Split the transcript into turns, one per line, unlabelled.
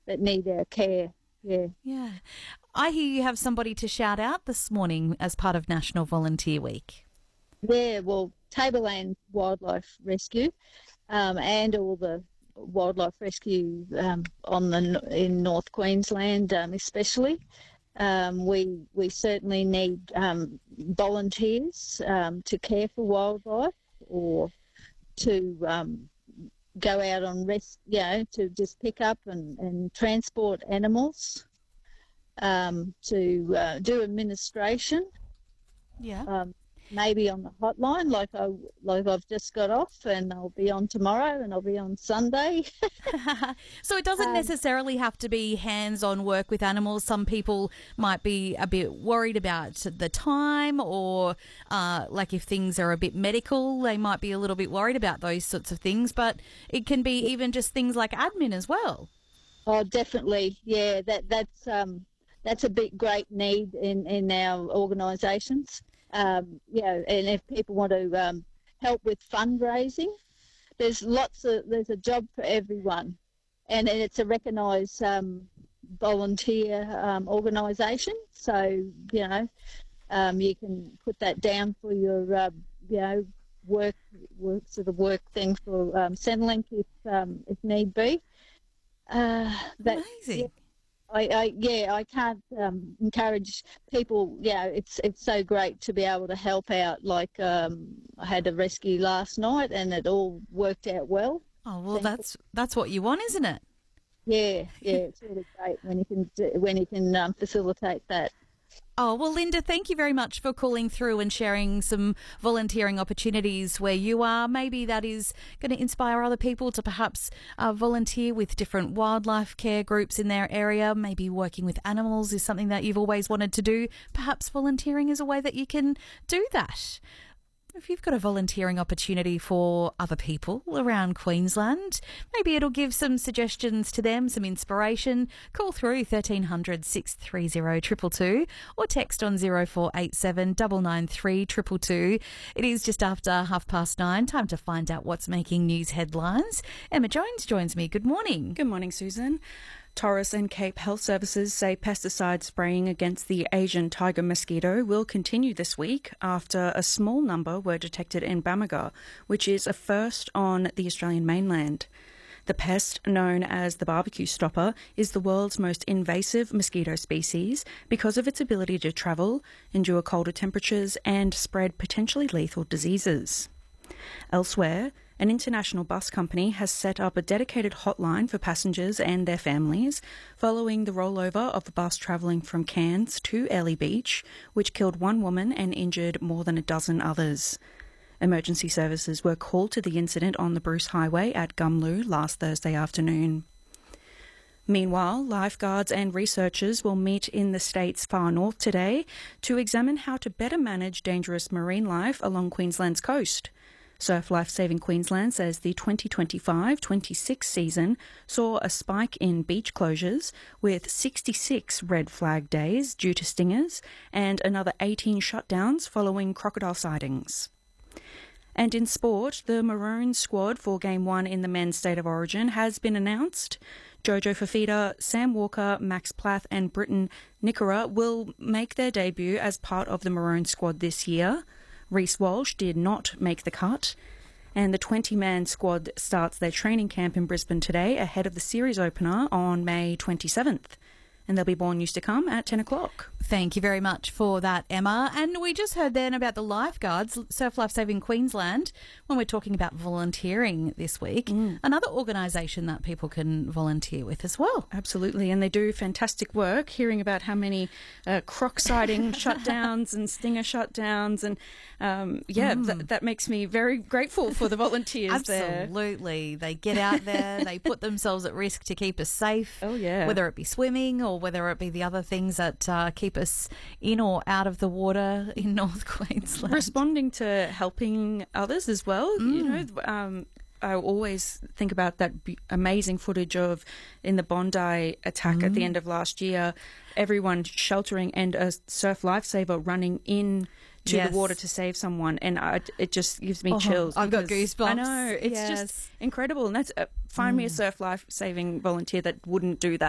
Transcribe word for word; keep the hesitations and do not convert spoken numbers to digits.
that need our care. Yeah.
Yeah. I hear you have somebody to shout out this morning as part of National Volunteer Week.
Yeah, well, Tableland Wildlife Rescue um, and all the wildlife rescue um, on the in North Queensland, um, especially. Um, we we certainly need um, volunteers um, to care for wildlife or to um, go out on rest, you know, to just pick up and, and transport animals, um, to uh, do administration.
Yeah.
Um, maybe on the hotline, like I like I've just got off, and I'll be on tomorrow, and I'll be on Sunday.
So it doesn't
Um,
necessarily have to be hands-on work with animals. Some people might be a bit worried about the time, or uh, like if things are a bit medical, they might be a little bit worried about those sorts of things. But it can be even just things like admin as well.
Oh, definitely, yeah. That that's um that's a big great need in in our organisations. Um, you know, and if people want to um, help with fundraising, there's lots of there's a job for everyone, and, and it's a recognised um, volunteer um, organisation. So you know, um, you can put that down for your uh, you know work work sort of work thing for um, Centrelink if um, if need be. Uh, that,
Amazing.
Yeah, I, I yeah, I can't um, encourage people. Yeah, it's it's so great to be able to help out. Like um, I had a rescue last night, and it all worked out well.
Oh, well, that's that's what you want, isn't it?
Yeah, yeah, it's really great when you can do, when you can um, facilitate that.
Oh, well, Linda, thank you very much for calling through and sharing some volunteering opportunities where you are. Maybe that is going to inspire other people to perhaps uh, volunteer with different wildlife care groups in their area. Maybe working with animals is something that you've always wanted to do. Perhaps volunteering is a way that you can do that. If you've got a volunteering opportunity for other people around Queensland, maybe it'll give some suggestions to them, some inspiration. Call through thirteen hundred, six three zero, two two two or text on zero four eight seven, nine nine three, two two two. It is just after half past nine. Time to find out what's making news headlines. Emma Jones joins me. Good morning.
Good morning, Susan. Torres and Cape Health Services say pesticide spraying against the Asian tiger mosquito will continue this week after a small number were detected in Bamaga, which is a first on the Australian mainland. The pest, known as the barbecue stopper, is the world's most invasive mosquito species because of its ability to travel, endure colder temperatures, and spread potentially lethal diseases. Elsewhere, an international bus company has set up a dedicated hotline for passengers and their families following the rollover of a bus travelling from Cairns to Airlie Beach, which killed one woman and injured more than a dozen others. Emergency services were called to the incident on the Bruce Highway at Gumloo last Thursday afternoon. Meanwhile, lifeguards and researchers will meet in the state's far north today to examine how to better manage dangerous marine life along Queensland's coast. Surf Life Saving Queensland says the twenty twenty-five twenty-six season saw a spike in beach closures with sixty-six red flag days due to stingers and another eighteen shutdowns following crocodile sightings. And in sport, the Maroon squad for Game one in the men's State of Origin has been announced. Jojo Fafita, Sam Walker, Max Plath and Britton Nickera will make their debut as part of the Maroon squad this year. Reece Walsh did not make the cut, and the twenty-man squad starts their training camp in Brisbane today ahead of the series opener on May twenty-seventh. And there'll be more news to come at ten o'clock.
Thank you very much for that, Emma. And we just heard then about the lifeguards, Surf Life Saving Queensland, when we're talking about volunteering this week. Mm. Another organisation that people can volunteer with as well.
Absolutely, and they do fantastic work. Hearing about how many uh, croc sighting shutdowns and stinger shutdowns, and um, yeah, mm. th- that makes me very grateful for the volunteers.
Absolutely,
there.
They get out there, they put themselves at risk to keep us safe.
Oh yeah,
whether it be swimming or whether it be the other things that uh, keep us in or out of the water in North Queensland.
Responding to helping others as well. Mm. You know, um, I always think about that b- amazing footage of in the Bondi attack mm. at the end of last year, everyone sheltering and a surf lifesaver running in to yes. the water to save someone, and I, it just gives me
oh,
chills.
I've got goosebumps.
I know, it's
yes.
just incredible, and that's uh, find mm. me a surf life saving volunteer that wouldn't do that.